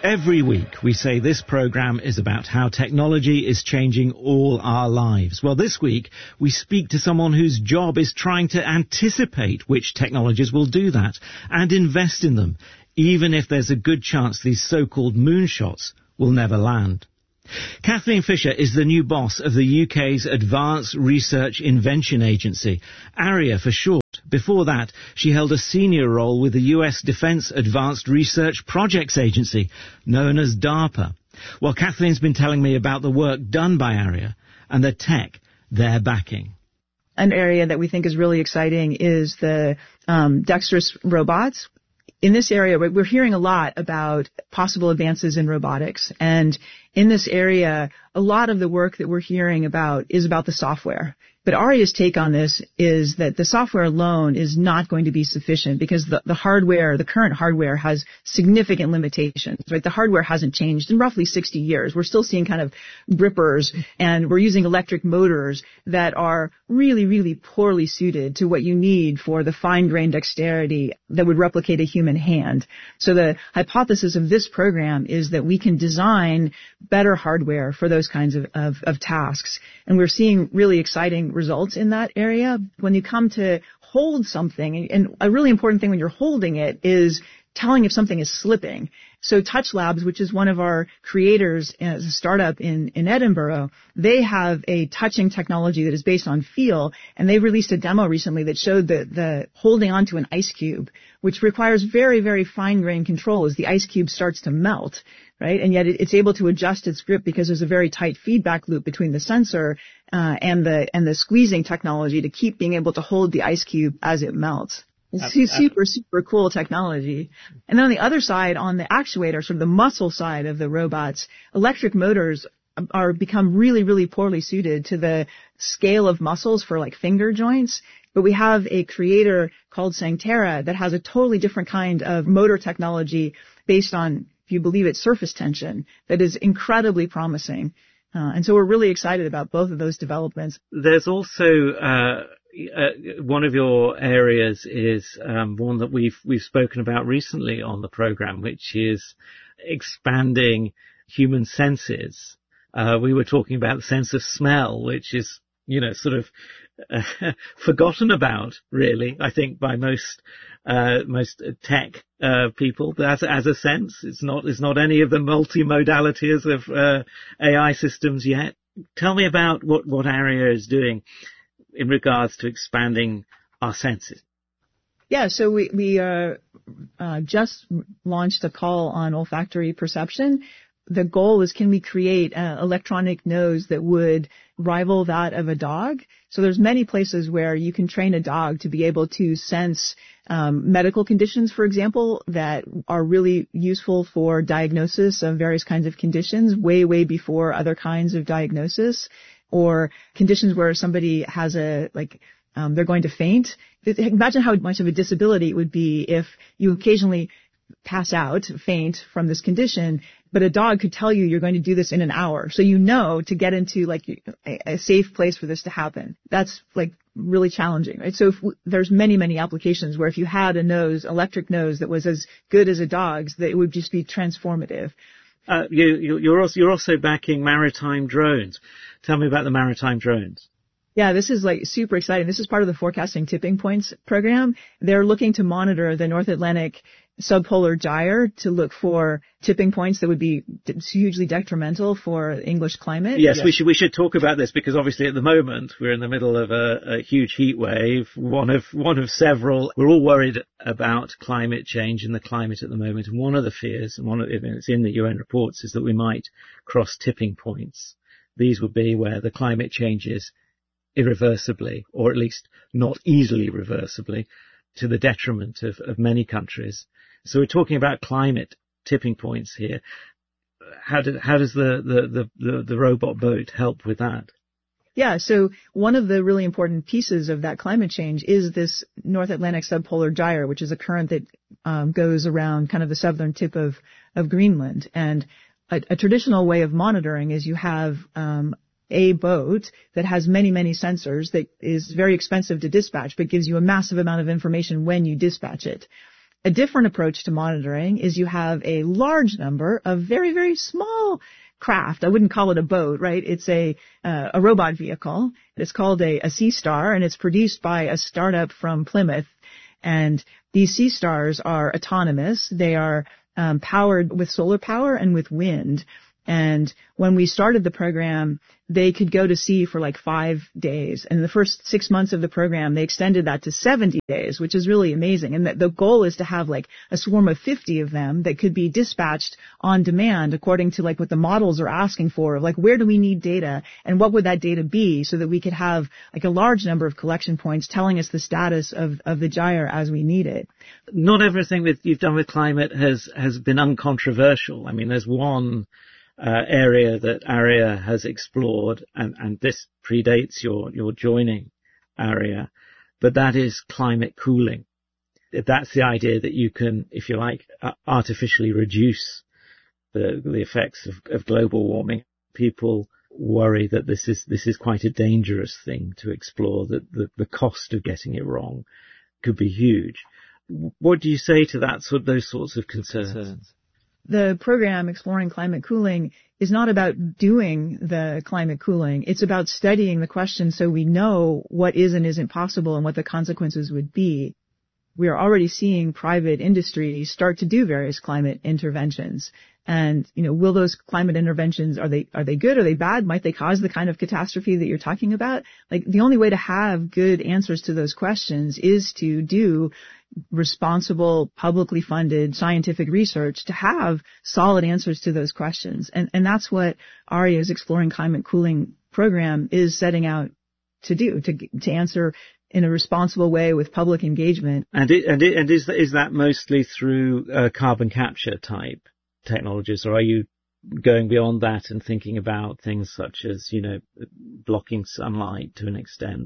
Every week we say this program is about how technology is changing all our lives. Well, this week we speak to someone whose job is trying to anticipate which technologies will do that and invest in them, even if there's a good chance these so-called moonshots will never land. Kathleen Fisher is the new boss of the UK's Advanced Research Invention Agency, ARIA for short. Before that, she held a senior role with the US Defense Advanced Research Projects Agency, known as DARPA. Well, Kathleen's been telling me about the work done by ARIA and the tech they're backing. An area that we think is really exciting is the dexterous robots. In this area, we're hearing a lot about possible advances in robotics. And in this area, a lot of the work that we're hearing about is about the software. But ARIA's take on this is that the software alone is not going to be sufficient because the hardware, the current hardware has significant limitations, right? The hardware hasn't changed in roughly 60 years. We're still seeing kind of grippers, and we're using electric motors that are really, really poorly suited to what you need for the fine-grained dexterity that would replicate a human hand. So the hypothesis of this program is that we can design better hardware for those kinds of tasks. And we're seeing really exciting results in that area. When you come to hold something, and a really important thing when you're holding it is telling if something is slipping. So Touch Labs, which is one of our creators as a startup in Edinburgh, they have a touching technology that is based on feel, and they released a demo recently that showed the holding onto an ice cube, which requires very, very fine-grained control as the ice cube starts to melt, right? And yet it's able to adjust its grip because there's a very tight feedback loop between the sensor and the squeezing technology to keep being able to hold the ice cube as it melts. It's super, super cool technology. And then on the other side, on the actuator, sort of the muscle side of the robots, electric motors are become really, really poorly suited to the scale of muscles for like finger joints. But we have a creator called Sangtera that has a totally different kind of motor technology based on, if you believe it, surface tension that is incredibly promising. And so we're really excited about both of those developments. There's also one of your areas is one that we've spoken about recently on the program, which is expanding human senses. We were talking about the sense of smell, which is, sort of forgotten about, really, I think, by most tech people. As a sense, it's not any of the multimodalities of AI systems yet. Tell me about what ARIA is doing in regards to expanding our senses. Yeah, so we just launched a call on olfactory perception. The goal is, can we create an electronic nose that would rival that of a dog? So there's many places where you can train a dog to be able to sense medical conditions, for example, that are really useful for diagnosis of various kinds of conditions way, way before other kinds of diagnosis, or conditions where somebody has they're going to faint. Imagine how much of a disability it would be if you occasionally pass out, faint from this condition, but a dog could tell you you're going to do this in an hour. So you know to get into a safe place for this to happen. That's really challenging, right? So there's many, many applications where if you had a nose, electric nose that was as good as a dog's, that it would just be transformative. You're also backing maritime drones. Tell me about the maritime drones. Yeah, this is super exciting. This is part of the Forecasting Tipping Points program. They're looking to monitor the North Atlantic subpolar gyre to look for tipping points that would be hugely detrimental for English climate. Yes, we should talk about this because obviously at the moment we're in the middle of a huge heat wave, one of several. We're all worried about climate change and the climate at the moment, and one of the fears, and it's in the UN reports, is that we might cross tipping points. These would be where the climate changes irreversibly, or at least not easily reversibly, to the detriment of many countries. So we're talking about climate tipping points here. How does the robot boat help with that? Yeah, so one of the really important pieces of that climate change is this North Atlantic subpolar gyre, which is a current that goes around kind of the southern tip of Greenland. And a traditional way of monitoring is you have a boat that has many, many sensors that is very expensive to dispatch, but gives you a massive amount of information when you dispatch it. A different approach to monitoring is you have a large number of very, very small craft. I wouldn't call it a boat, right? It's a robot vehicle. It's called a Seastar, and it's produced by a startup from Plymouth. And these Seastars are autonomous. They are powered with solar power and with wind. And when we started the program, they could go to sea for like 5 days. And in the first 6 months of the program, they extended that to 70 days, which is really amazing. And the goal is to have like a swarm of 50 of them that could be dispatched on demand according to like what the models are asking for, like where do we need data and what would that data be, so that we could have like a large number of collection points telling us the status of the gyre as we need it. Not everything that you've done with climate has been uncontroversial. I mean, there's one area that ARIA has explored, and this predates your joining ARIA, but that is climate cooling. That's the idea that you can, if you like, artificially reduce the effects of global warming. People worry that this is quite a dangerous thing to explore, that the cost of getting it wrong could be huge. What do you say to those sorts of concerns? The program Exploring Climate Cooling is not about doing the climate cooling. It's about studying the question so we know what is and isn't possible and what the consequences would be. We are already seeing private industry start to do various climate interventions. And, will those climate interventions, are they good? Are they bad? Might they cause the kind of catastrophe that you're talking about? Like, the only way to have good answers to those questions is to do responsible, publicly funded scientific research to have solid answers to those questions. And that's what ARIA's Exploring Climate Cooling program is setting out to do, to answer in a responsible way with public engagement. And is that mostly through carbon capture type technologies, or are you going beyond that and thinking about things such as, blocking sunlight to an extent,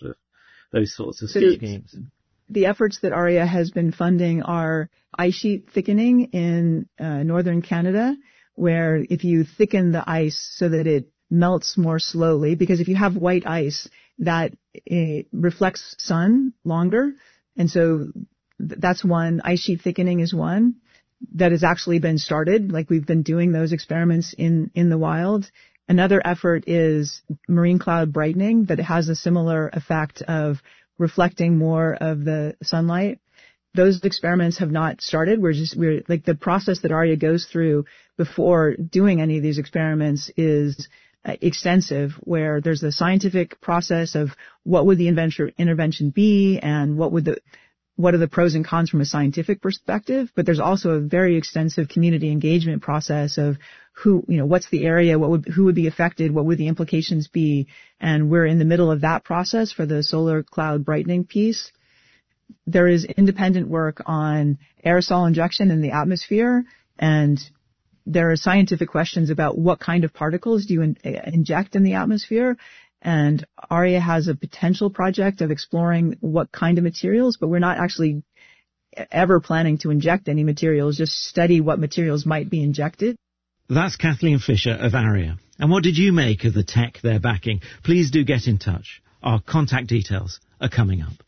those sorts of schemes? The efforts that ARIA has been funding are ice sheet thickening in northern Canada, where if you thicken the ice so that it melts more slowly, because if you have white ice, that it reflects sun longer. And so that's one. Ice sheet thickening is one that has actually been started. Like, we've been doing those experiments in the wild. Another effort is marine cloud brightening, that has a similar effect of reflecting more of the sunlight. Those experiments have not started. We're like, the process that ARIA goes through before doing any of these experiments is extensive, where there's the scientific process of what would the intervention be and what are the pros and cons from a scientific perspective. But there's also a very extensive community engagement process of what's the area, who would be affected, what would the implications be. And we're in the middle of that process for the solar cloud brightening piece. There is independent work on aerosol injection in the atmosphere, and there are scientific questions about what kind of particles do you inject in the atmosphere. And ARIA has a potential project of exploring what kind of materials, but we're not actually ever planning to inject any materials, just study what materials might be injected. That's Kathleen Fisher of ARIA. And what did you make of the tech they're backing? Please do get in touch. Our contact details are coming up.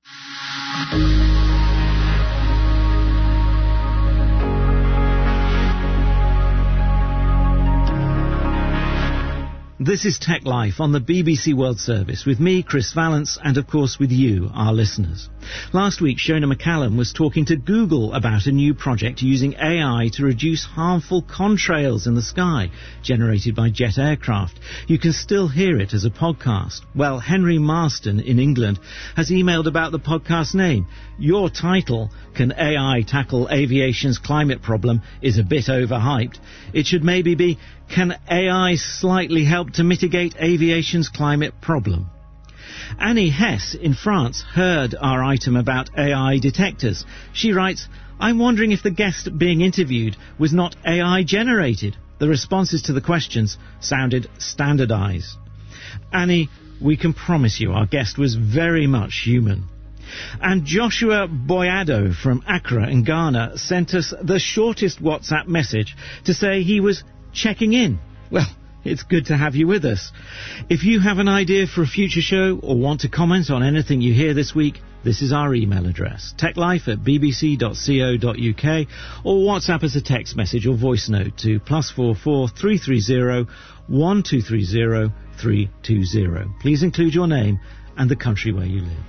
This is Tech Life on the BBC World Service with me, Chris Vallance, and of course with you, our listeners. Last week, Shona McCallum was talking to Google about a new project using AI to reduce harmful contrails in the sky generated by jet aircraft. You can still hear it as a podcast. Well, Henry Marston in England has emailed about the podcast name. Your title, Can AI Tackle Aviation's Climate Problem, is a bit overhyped. It should maybe be, Can AI slightly help to mitigate aviation's climate problem? Annie Hess in France heard our item about AI detectors. She writes, I'm wondering if the guest being interviewed was not AI generated. The responses to the questions sounded standardized. Annie, we can promise you our guest was very much human. And Joshua Boyado from Accra in Ghana sent us the shortest WhatsApp message to say he was checking in. Well, it's good to have you with us. If you have an idea for a future show or want to comment on anything you hear this week, This is our email address, techlife@bbc.co.uk, or WhatsApp us a text message or voice note to +44 330 1230 320. Please include your name and the country where you live.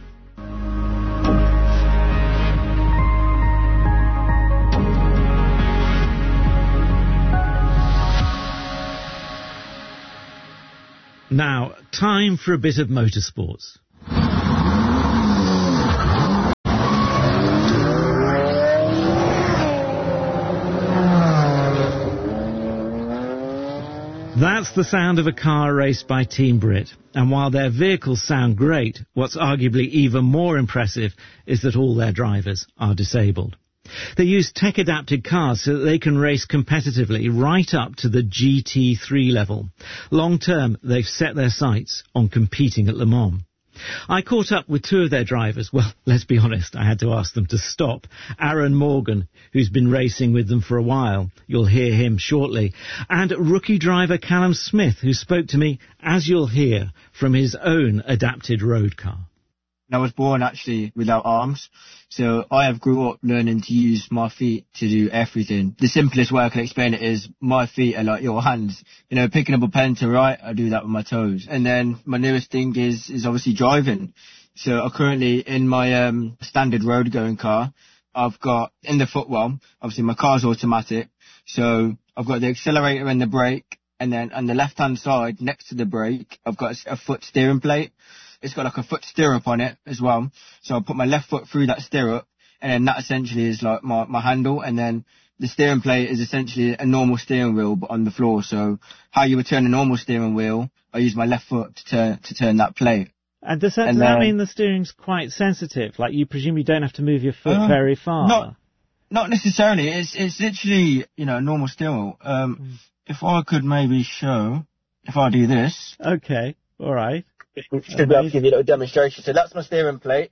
Now, time for a bit of motorsports. That's the sound of a car raced by Team Brit, and while their vehicles sound great, what's arguably even more impressive is that all their drivers are disabled. They use tech-adapted cars so that they can race competitively right up to the GT3 level. Long-term, they've set their sights on competing at Le Mans. I caught up with two of their drivers. Well, let's be honest, I had to ask them to stop. Aaron Morgan, who's been racing with them for a while. You'll hear him shortly. And rookie driver Callum Smith, who spoke to me, as you'll hear, from his own adapted road car. I was born actually without arms, so I have grew up learning to use my feet to do everything. The simplest way I can explain it is my feet are like your hands. You know, picking up a pen to write, I do that with my toes. And then my newest thing is obviously driving. So I currently, in my standard road going car, I've got in the footwell, obviously my car's automatic, so I've got the accelerator and the brake, and then on the left hand side next to the brake, I've got a foot steering plate. It's got like a foot stirrup on it as well. So I put my left foot through that stirrup, and then that essentially is like my handle, and then the steering plate is essentially a normal steering wheel but on the floor. So how you would turn a normal steering wheel, I use my left foot to turn that plate. And does that mean the steering's quite sensitive? Like, you presume you don't have to move your foot very far? Not necessarily. It's literally, you know, a normal steering wheel. If I could maybe show, if I do this. Okay, all right. Should be able to give you a little demonstration. So that's my steering plate.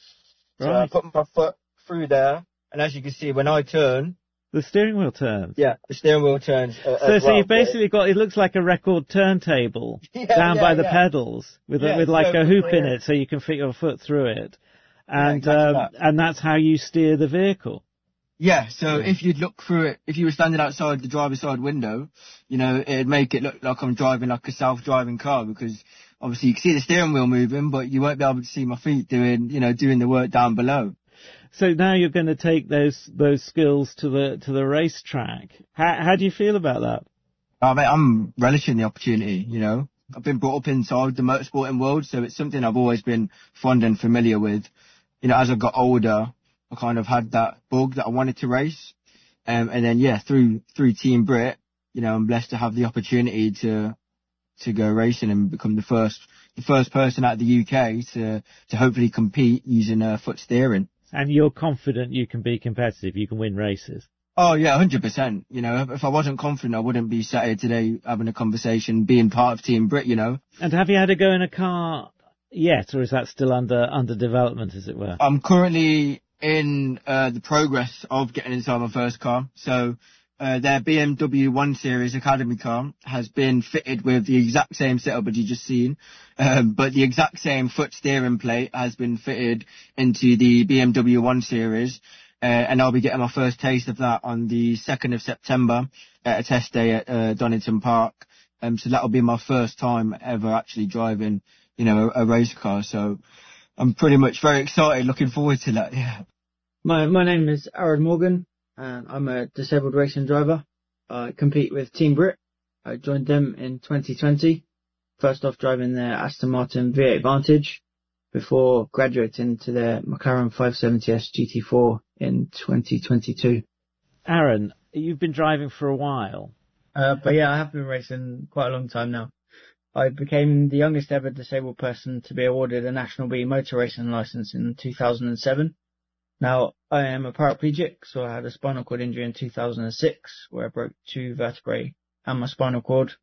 So I put my foot through there, and as you can see, when I turn, the steering wheel turns. Yeah, the steering wheel turns. So you've basically got, it looks like a record turntable down by the pedals with like a hoop in it, so you can fit your foot through it, and and that's how you steer the vehicle. Yeah, so if you'd look through it, if you were standing outside the driver's side window, you know, it'd make it look like I'm driving like a self-driving car, because obviously you can see the steering wheel moving, but you won't be able to see my feet doing the work down below. So now you're going to take those skills to the racetrack. How do you feel about that? Oh, mate, I'm relishing the opportunity, you know. I've been brought up inside the motorsporting world, so it's something I've always been fond and familiar with. You know, as I got older, I kind of had that bug that I wanted to race. And then, through Team Brit, you know, I'm blessed to have the opportunity to go racing and become the first person out of the UK to hopefully compete using foot steering. And you're confident you can be competitive, you can win races? Oh yeah, 100%. You know, if I wasn't confident, I wouldn't be sat here today having a conversation, being part of Team Brit, you know. And have you had a go in a car yet, or is that still under development, as it were? I'm currently in the progress of getting inside my first car. So their BMW 1 Series Academy car has been fitted with the exact same setup as you just seen, but the exact same foot steering plate has been fitted into the BMW 1 Series, and I'll be getting my first taste of that on the 2nd of September at a test day at Donington Park. So that'll be my first time ever actually driving, you know, a race car. So I'm pretty much very excited, looking forward to that, yeah. My name is Aaron Morgan, and I'm a disabled racing driver. I compete with Team Brit. I joined them in 2020, first off driving their Aston Martin V8 Vantage, before graduating to their McLaren 570S GT4 in 2022. Aaron, you've been driving for a while. But yeah, I have been racing quite a long time now. I became the youngest ever disabled person to be awarded a National B motor racing licence in 2007. Now, I am a paraplegic, so I had a spinal cord injury in 2006, where I broke 2 vertebrae and my spinal cord.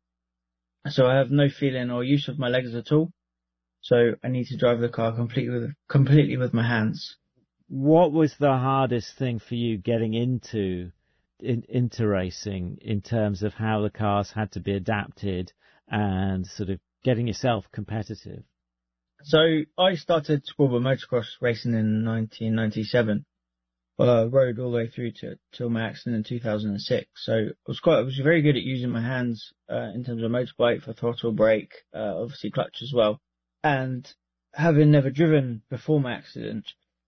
So I have no feeling or use of my legs at all. So I need to drive the car completely with my hands. What was the hardest thing for you getting into racing, in terms of how the cars had to be adapted and sort of getting yourself competitive? So I started squabble motocross racing in 1997. Well, I rode all the way through till my accident in 2006. So I was very good at using my hands in terms of motorbike for throttle, brake, obviously clutch as well. And having never driven before my accident,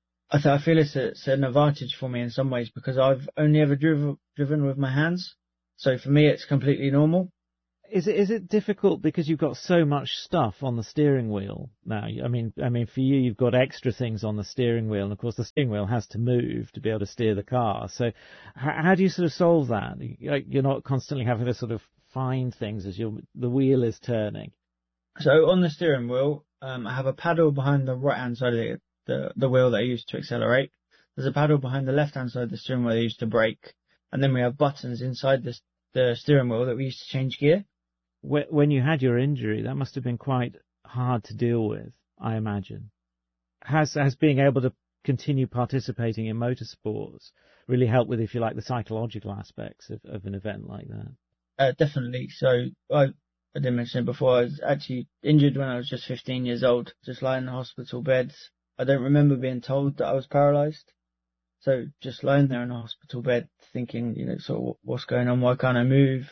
I feel it's an advantage for me in some ways because I've only ever driven with my hands. So for me, it's completely normal. Is it difficult because you've got so much stuff on the steering wheel now? I mean, for you, you've got extra things on the steering wheel, and of course, the steering wheel has to move to be able to steer the car. So, how do you sort of solve that? You're not constantly having to sort of find things as the wheel is turning. So on the steering wheel, I have a paddle behind the right-hand side of the wheel that I use to accelerate. There's a paddle behind the left-hand side of the steering wheel that I use to brake, and then we have buttons inside the steering wheel that we use to change gear. When you had your injury, that must have been quite hard to deal with, I imagine. Has being able to continue participating in motorsports really helped with, if you like, the psychological aspects of an event like that? Definitely. So I didn't mention it before, I was actually injured when I was just 15 years old, just lying in the hospital bed. I don't remember being told that I was paralysed. So just lying there in a hospital bed thinking, sort of what's going on, why can't I move,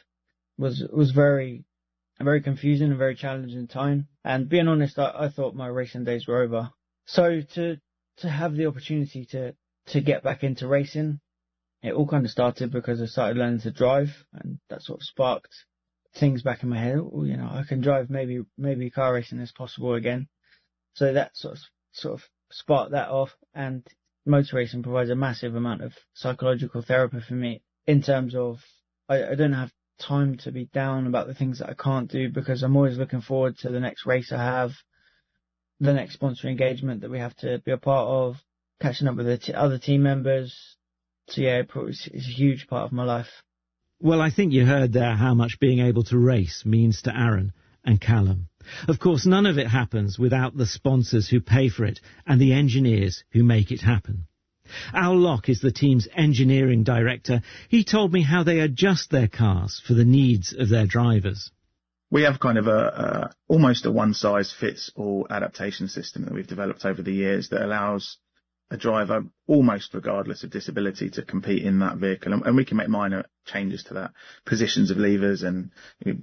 was very confusing and very challenging time. And being honest, I thought my racing days were over. So to have the opportunity to get back into racing, it all kind of started because I started learning to drive, and that sort of sparked things back in my head. I can drive, maybe car racing is possible again. So that sort of sparked that off, and motor racing provides a massive amount of psychological therapy for me in terms of I don't have time to be down about the things that I can't do because I'm always looking forward to the next race I have, the next sponsor engagement that we have to be a part of, catching up with the other team members. So yeah, it's a huge part of my life. Well, I think you heard there how much being able to race means to Aaron and Callum. Of course, none of it happens without the sponsors who pay for it and the engineers who make it happen. Al Locke is the team's engineering director. He told me how they adjust their cars for the needs of their drivers. We have kind of almost a one-size-fits-all adaptation system that we've developed over the years that allows a driver, almost regardless of disability, to compete in that vehicle. And we can make minor changes to that, positions of levers and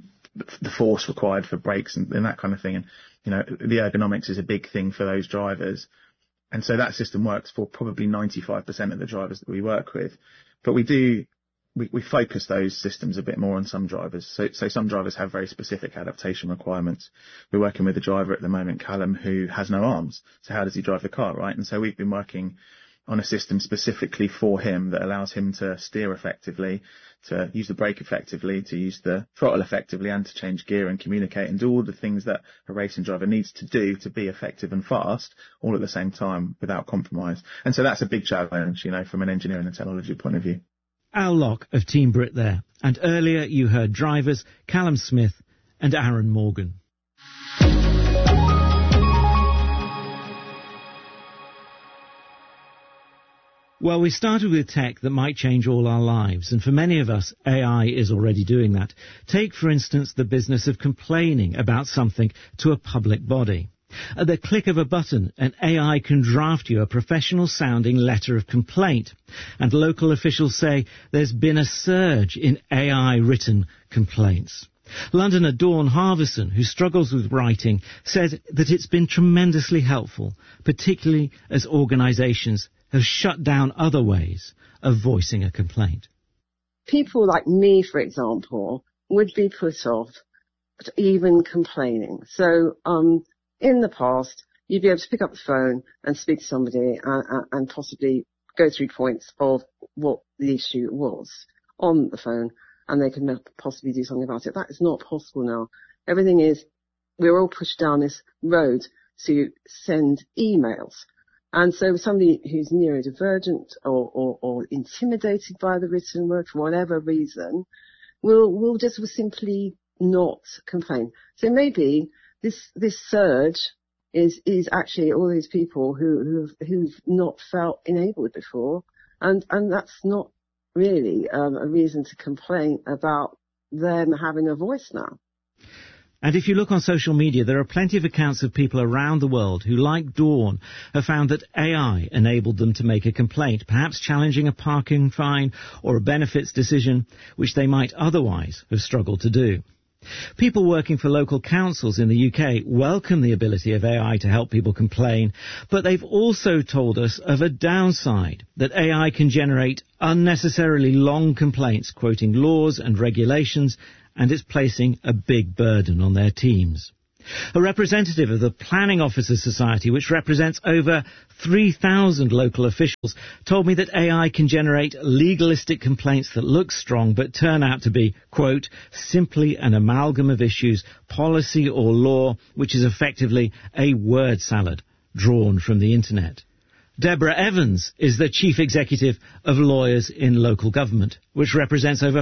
the force required for brakes and that kind of thing. And, the ergonomics is a big thing for those drivers. And so that system works for probably 95% of the drivers that we work with. But we focus those systems a bit more on some drivers. So some drivers have very specific adaptation requirements. We're working with a driver at the moment, Callum, who has no arms. So how does he drive the car, right? And so we've been working on a system specifically for him that allows him to steer effectively, to use the brake effectively, to use the throttle effectively, and to change gear and communicate and do all the things that a racing driver needs to do to be effective and fast, all at the same time without compromise. And so that's a big challenge, from an engineering and technology point of view. Al Locke of Team Brit there. And earlier you heard drivers Callum Smith and Aaron Morgan. Well, we started with tech that might change all our lives, and for many of us, AI is already doing that. Take, for instance, the business of complaining about something to a public body. At the click of a button, an AI can draft you a professional-sounding letter of complaint, and local officials say there's been a surge in AI-written complaints. Londoner Dawn Harvison, who struggles with writing, said that it's been tremendously helpful, particularly as organisations have shut down other ways of voicing a complaint. People like me, for example, would be put off even complaining. So in the past, you'd be able to pick up the phone and speak to somebody and possibly go through points of what the issue was on the phone, and they could possibly do something about it. That is not possible now. Everything is, we're all pushed down this road to send emails. And so somebody who's neurodivergent or intimidated by the written word for whatever reason will simply not complain. So maybe this surge is actually all these people who've not felt enabled before, and that's not really a reason to complain about them having a voice now. And if you look on social media, there are plenty of accounts of people around the world who, like Dawn, have found that AI enabled them to make a complaint, perhaps challenging a parking fine or a benefits decision, which they might otherwise have struggled to do. People working for local councils in the UK welcome the ability of AI to help people complain, but they've also told us of a downside, that AI can generate unnecessarily long complaints quoting laws and regulations, and it's placing a big burden on their teams. A representative of the Planning Officers Society, which represents over 3,000 local officials, told me that AI can generate legalistic complaints that look strong but turn out to be, quote, simply an amalgam of issues, policy or law, which is effectively a word salad drawn from the internet. Deborah Evans is the Chief Executive of Lawyers in Local Government, which represents over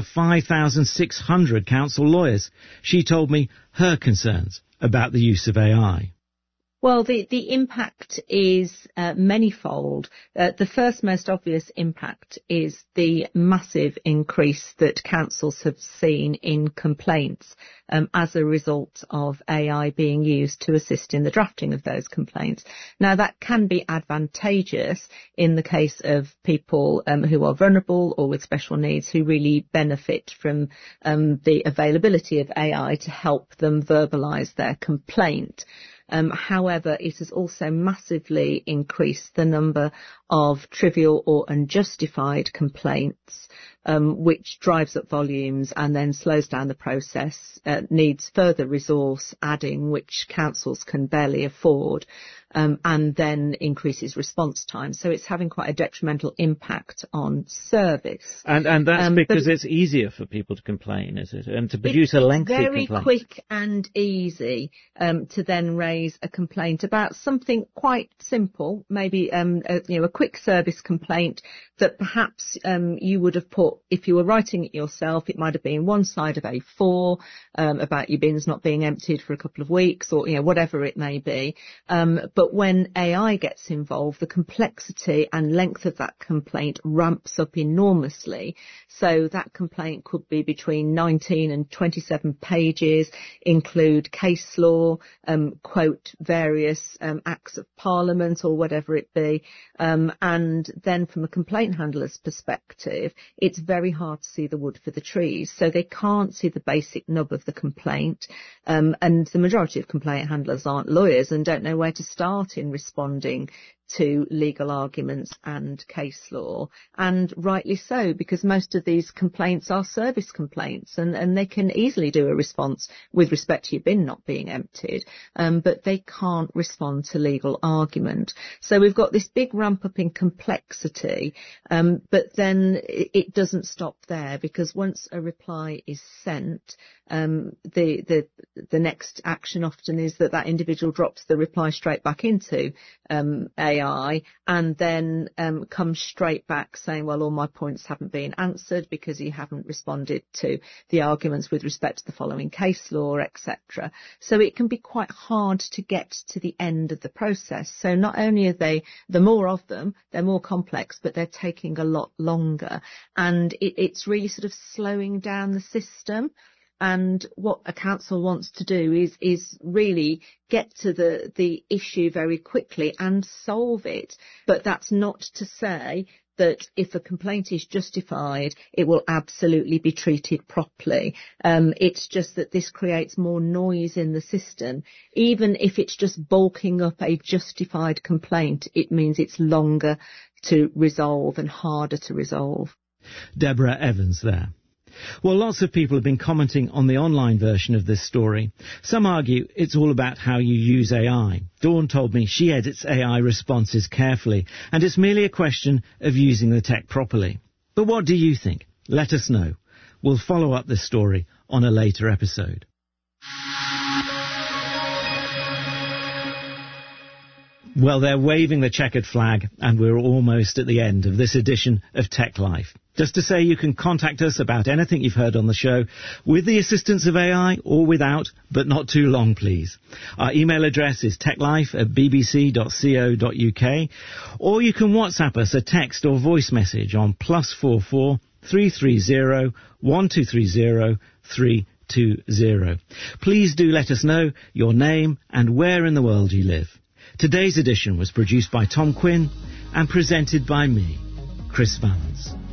5,600 council lawyers. She told me her concerns about the use of AI. Well, the impact is manifold. The first most obvious impact is the massive increase that councils have seen in complaints as a result of AI being used to assist in the drafting of those complaints. Now, that can be advantageous in the case of people who are vulnerable or with special needs who really benefit from the availability of AI to help them verbalise their complaint. However, it has also massively increased the number of trivial or unjustified complaints, which drives up volumes and then slows down the process, needs further resource adding, which councils can barely afford, and then increases response time. So it's having quite a detrimental impact on service. And that's because it's easier for people to complain, is it? And to produce a lengthy complaint. Very quick and easy to then raise a complaint about something quite simple, maybe a quick service complaint that perhaps you would have put, if you were writing it yourself, it might have been one side of A4 about your bins not being emptied for a couple of weeks, or whatever it may be. But when AI gets involved, the complexity and length of that complaint ramps up enormously. So that complaint could be between 19 and 27 pages, include case law, quote various acts of parliament or whatever it be. And then from a complaint handler's perspective, it's very hard to see the wood for the trees. So they can't see the basic nub of the complaint. And the majority of complaint handlers aren't lawyers and don't know where to start in responding to legal arguments and case law, and rightly so, because most of these complaints are service complaints, and they can easily do a response with respect to your bin not being emptied, but they can't respond to legal argument. So we've got this big ramp up in complexity, but then it doesn't stop there, because once a reply is sent, the next action often is that individual drops the reply straight back into AI, and then comes straight back saying, well, all my points haven't been answered because you haven't responded to the arguments with respect to the following case law, etc. So it can be quite hard to get to the end of the process. So not only are the more of them, they're more complex, but they're taking a lot longer, and it's really sort of slowing down the system. And what a council wants to do is really get to the issue very quickly and solve it. But that's not to say that if a complaint is justified, it will absolutely be treated properly. It's just that this creates more noise in the system. Even if it's just bulking up a justified complaint, it means it's longer to resolve and harder to resolve. Deborah Evans there. Well, lots of people have been commenting on the online version of this story. Some argue it's all about how you use AI. Dawn told me she edits AI responses carefully, and it's merely a question of using the tech properly. But what do you think? Let us know. We'll follow up this story on a later episode. Well, they're waving the checkered flag, and we're almost at the end of this edition of Tech Life. Just to say you can contact us about anything you've heard on the show with the assistance of AI or without, but not too long, please. Our email address is techlife@bbc.co.uk, or you can WhatsApp us a text or voice message on +44 330 1230 Please do let us know your name and where in the world you live. Today's edition was produced by Tom Quinn and presented by me, Chris Vallance.